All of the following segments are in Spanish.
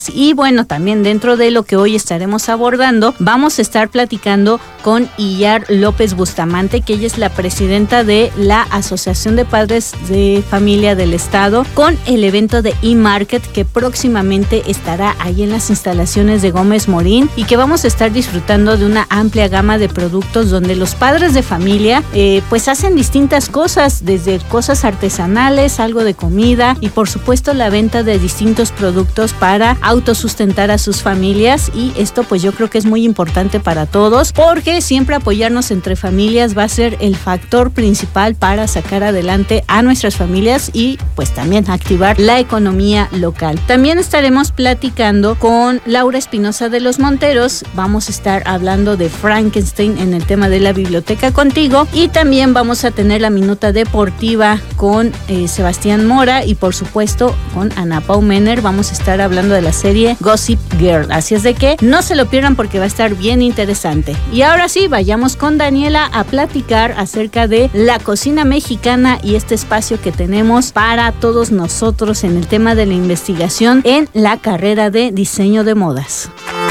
Y bueno, también dentro de lo que hoy estaremos abordando, vamos a estar platicando con Iyar López Bustamante, que ella es la presidenta de la Asociación de Padres de Familia del Estado, con el evento de eMarket que próximamente estará ahí en las instalaciones de Gómez Morín y que vamos a estar disfrutando de una amplia gama de productos donde los padres de familia pues hacen distintas cosas, desde cosas artesanales, algo de comida y por supuesto la venta de distintos productos para autosustentar a sus familias, y esto pues yo creo que es muy importante para todos porque siempre apoyarnos entre familias va a ser el factor principal para sacar adelante a nuestras familias y pues también activar la economía local. También estaremos platicando con Laura Espinosa de los Monteros, vamos a estar hablando de Frankenstein en el tema de la biblioteca contigo, y también vamos a tener la minuta deportiva con Sebastián Mora y por supuesto con Ana Pau Mener. Vamos a estar hablando de la serie Gossip Girl, así es de que no se lo pierdan porque va a estar bien interesante. Y ahora sí, vayamos con Daniela a platicar acerca de la cocina mexicana y este espacio que tenemos para todos nosotros en el tema de la investigación en la carrera de diseño de modas.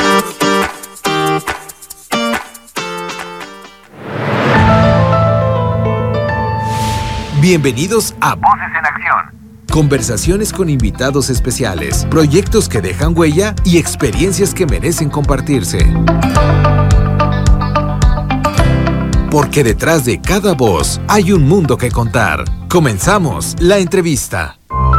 Bienvenidos a Voces en Acción. Conversaciones con invitados especiales, proyectos que dejan huella y experiencias que merecen compartirse. Porque detrás de cada voz hay un mundo que contar. Comenzamos la entrevista.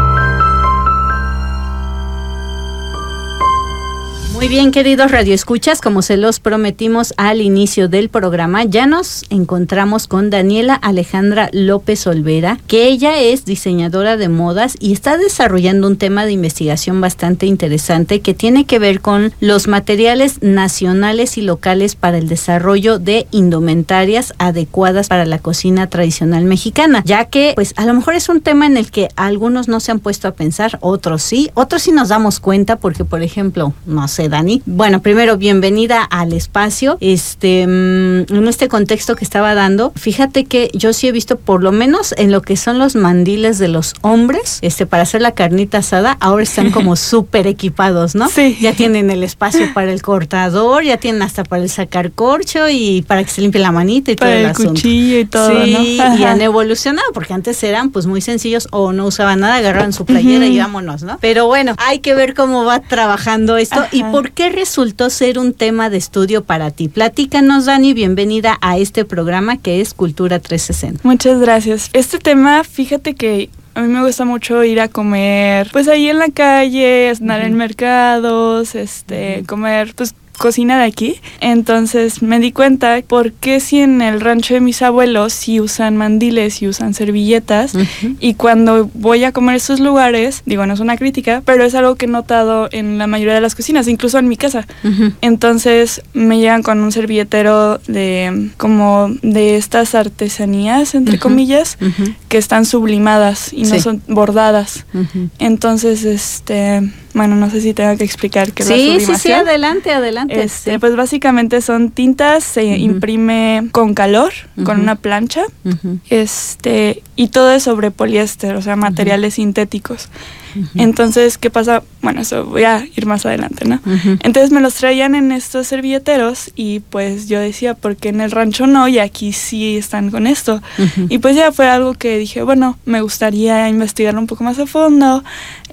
Muy bien, queridos radioescuchas, como se los prometimos al inicio del programa, ya nos encontramos con Daniela Alejandra López Olvera, que ella es diseñadora de modas y está desarrollando un tema de investigación bastante interesante que tiene que ver con los materiales nacionales y locales para el desarrollo de indumentarias adecuadas para la cocina tradicional mexicana, ya que pues a lo mejor es un tema en el que algunos no se han puesto a pensar, otros sí nos damos cuenta porque, por ejemplo, no sé, Dani. Bueno, primero, bienvenida al espacio. En este contexto que estaba dando, fíjate que yo sí he visto, por lo menos en lo que son los mandiles de los hombres, para hacer la carnita asada, ahora están como súper equipados, ¿no? Sí. Ya tienen el espacio para el cortador, ya tienen hasta para el sacar corcho y para que se limpie la manita y para todo el asunto. Para el cuchillo y todo, sí, ¿no? y han evolucionado, porque antes eran pues muy sencillos o no usaban nada, agarraban su playera y vámonos, ¿no? Pero bueno, hay que ver cómo va trabajando esto. Ajá. Y por qué resultó ser un tema de estudio para ti. Platícanos, Dani, bienvenida a este programa que es Cultura 360. Muchas gracias. Este tema, fíjate que a mí me gusta mucho ir a comer, pues ahí en la calle, andar en mercados, comer, pues cocina de aquí. Entonces me di cuenta por qué si en el rancho de mis abuelos sí usan mandiles y usan servilletas, y cuando voy a comer a esos lugares, digo, no es una crítica, pero es algo que he notado en la mayoría de las cocinas, incluso en mi casa. Entonces me llegan con un servilletero como de estas artesanías, entre comillas, que están sublimadas y no son bordadas. Entonces, bueno, no sé si tengo que explicar qué es la sublimación. Sí, adelante. Pues básicamente son tintas, se imprime con calor, con una plancha, y todo es sobre poliéster, o sea, materiales sintéticos. Entonces, ¿qué pasa? Bueno, eso voy a ir más adelante, ¿no? Entonces me los traían en estos servilleteros y pues yo decía, ¿por qué en el rancho no? Y aquí sí están con esto. Y pues ya fue algo que dije, bueno, me gustaría investigarlo un poco más a fondo.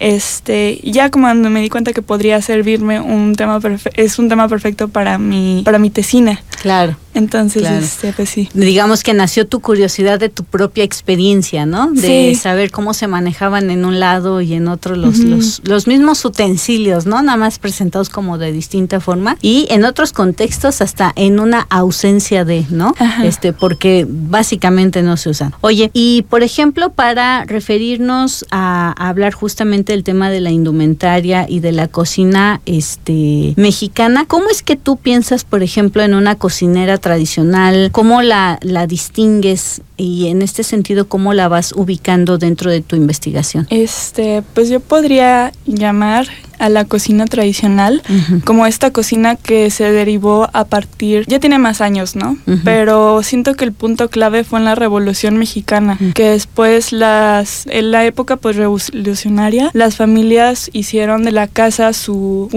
Y ya como me di cuenta que podría servirme es un tema perfecto para mi tesina. Claro. Entonces, claro. Pues sí. Digamos que nació tu curiosidad de tu propia experiencia, ¿no? De saber cómo se manejaban en un lado y en otro los mismos utensilios, ¿no? Nada más presentados como de distinta forma y en otros contextos hasta en una ausencia de, ¿no? Porque básicamente no se usan. Oye, y por ejemplo, para referirnos a hablar justamente del tema de la indumentaria y de la cocina mexicana, ¿cómo es que tú piensas, por ejemplo, en una cocinera tradicional? ¿Cómo la distingues y en este sentido cómo la vas ubicando dentro de tu investigación? Pues yo podría llamar a la cocina tradicional, como esta cocina que se derivó a partir, ya tiene más años, ¿no? Pero siento que el punto clave fue en la Revolución Mexicana, que después en la época pues revolucionaria, las familias hicieron de la casa su